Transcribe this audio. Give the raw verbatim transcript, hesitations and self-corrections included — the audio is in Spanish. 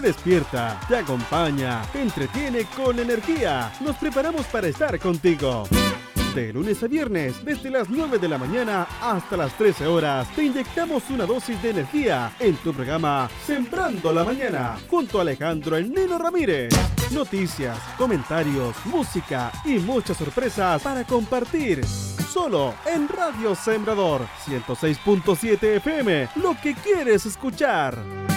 despierta, te acompaña, te entretiene con energía. Nos preparamos para estar contigo. De lunes a viernes, desde las nueve de la mañana hasta las trece horas, te inyectamos una dosis de energía en tu programa Sembrando la Mañana, junto a Alejandro El Nino Ramírez. Noticias, comentarios, música y muchas sorpresas para compartir. Solo en Radio Sembrador ciento seis punto siete F M, lo que quieres escuchar.